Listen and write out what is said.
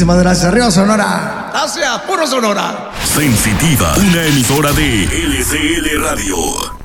Muchísimas gracias. Arriba Sonora. Gracias, puro Sonora. Sensitiva, una emisora de LCL Radio.